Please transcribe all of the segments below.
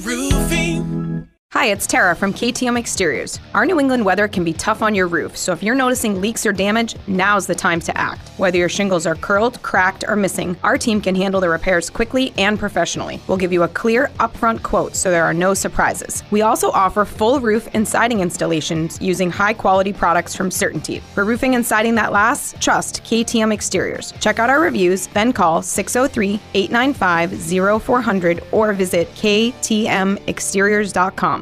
Roofing. Hi, it's Tara from KTM Exteriors. Our New England weather can be tough on your roof, so if you're noticing leaks or damage, now's the time to act. Whether your shingles are curled, cracked, or missing, our team can handle the repairs quickly and professionally. We'll give you a clear, upfront quote so there are no surprises. We also offer full roof and siding installations using high-quality products from CertainTeed. For roofing and siding that lasts, trust KTM Exteriors. Check out our reviews, then call 603-895-0400 or visit ktmexteriors.com.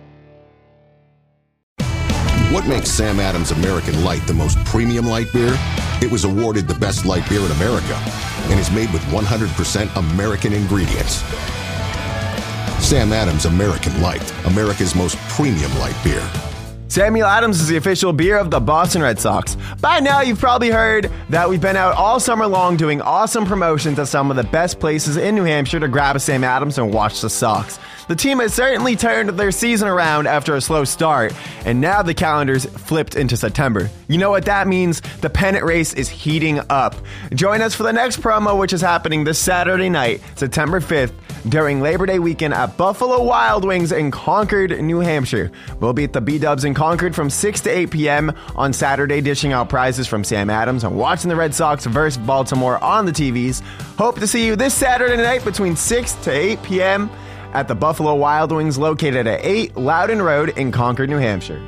What makes Sam Adams American Light the most premium light beer? It was awarded the best light beer in America and is made with 100% American ingredients. Sam Adams American Light, America's most premium light beer. Samuel Adams is the official beer of the Boston Red Sox. By now, you've probably heard that we've been out all summer long doing awesome promotions at some of the best places in New Hampshire to grab a Sam Adams and watch the Sox. The team has certainly turned their season around after a slow start, and now the calendar's flipped into September. You know what that means? The pennant race is heating up. Join us for the next promo, which is happening this Saturday night, September 5th, during Labor Day weekend at Buffalo Wild Wings in Concord, New Hampshire. We'll be at the B-Dubs in Concord from 6 to 8 p.m. on Saturday, dishing out prizes from Sam Adams and watching the Red Sox versus Baltimore on the TVs. Hope to see you this Saturday night between 6 to 8 p.m. at the Buffalo Wild Wings located at 8 Loudon Road in Concord, New Hampshire.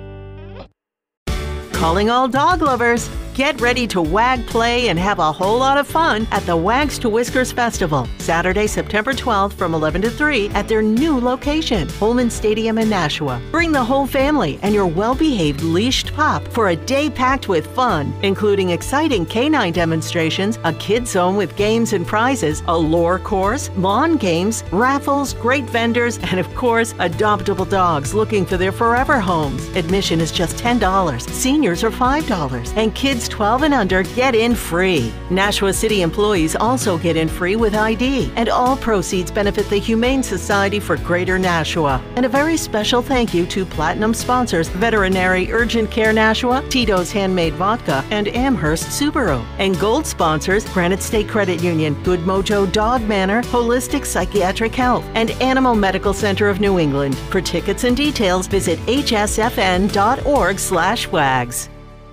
Calling all dog lovers. Get ready to wag, play, and have a whole lot of fun at the Wags to Whiskers Festival, Saturday, September 12th from 11 to 3 at their new location, Holman Stadium in Nashua. Bring the whole family and your well-behaved leashed pup for a day packed with fun, including exciting canine demonstrations, a kid zone with games and prizes, a lore course, lawn games, raffles, great vendors, and of course, adoptable dogs looking for their forever homes. Admission is just $10. Seniors are $5, and kids 12 and under get in free. Nashua City employees also get in free with ID, and all proceeds benefit the Humane Society for Greater Nashua. And a very special thank you to Platinum sponsors Veterinary Urgent Care Nashua, Tito's Handmade Vodka, and Amherst Subaru. And gold sponsors Granite State Credit Union, Good Mojo Dog Manor, Holistic Psychiatric Health, and Animal Medical Center of New England. For tickets and details, visit hsfn.org/wags.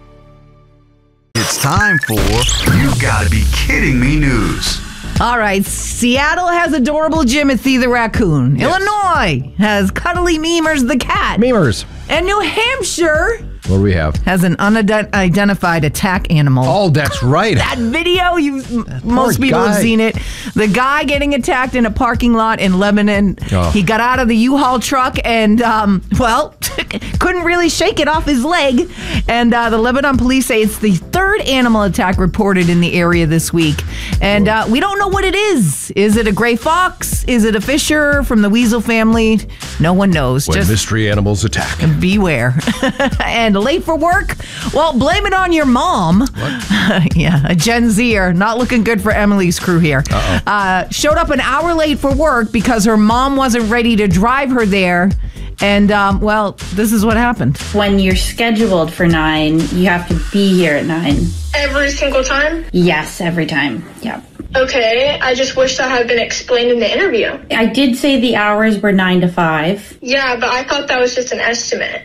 It's time for You Gotta Be Kidding Me news. All right, Seattle has adorable Jimothy the raccoon. Yes. Illinois has cuddly Memers the cat. Memers. And New Hampshire... What do we have? Has an unidentified attack animal. Oh, that's right. That video, most people have seen it. The guy getting attacked in a parking lot in Lebanon. Oh. He got out of the U-Haul truck and, couldn't really shake it off his leg. And the Lebanon police say it's the third animal attack reported in the area this week. And we don't know what it is. Is it a gray fox? Is it a fisher from the weasel family? No one knows. When mystery animals attack. Beware. And late for work? Well, blame it on your mom. What? Yeah, a Gen Zer. Not looking good for Emily's crew here. Showed up an hour late for work because her mom wasn't ready to drive her there. And, this is what happened. When you're scheduled for 9, you have to be here at 9. Every single time? Yes, every time. Yeah. Okay, I just wish that had been explained in the interview. I did say the hours were 9 to 5. Yeah, but I thought that was just an estimate.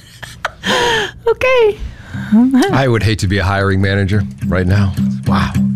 Okay. I would hate to be a hiring manager right now. Wow.